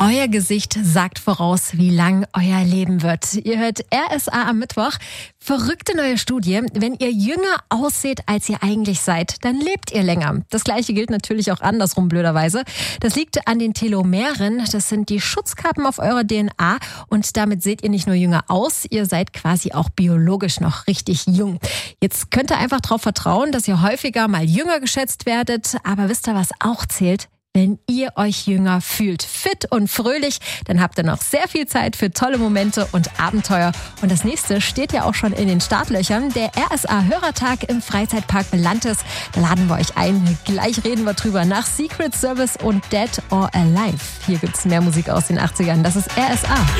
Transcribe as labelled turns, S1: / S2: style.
S1: Euer Gesicht sagt voraus, wie lang euer Leben wird. Ihr hört RSA am Mittwoch. Verrückte neue Studie. Wenn ihr jünger ausseht, als ihr eigentlich seid, dann lebt ihr länger. Das Gleiche gilt natürlich auch andersrum, blöderweise. Das liegt an den Telomeren. Das sind die Schutzkappen auf eurer DNA. Und damit seht ihr nicht nur jünger aus, ihr seid quasi auch biologisch noch richtig jung. Jetzt könnt ihr einfach darauf vertrauen, dass ihr häufiger mal jünger geschätzt werdet. Aber wisst ihr, was auch zählt? Wenn ihr euch jünger fühlt, fit und fröhlich, dann habt ihr noch sehr viel Zeit für tolle Momente und Abenteuer. Und das nächste steht ja auch schon in den Startlöchern. Der RSA-Hörertag im Freizeitpark Belantes. Da laden wir euch ein. Gleich reden wir drüber nach Secret Service und Dead or Alive. Hier gibt's mehr Musik aus den 80ern. Das ist RSA.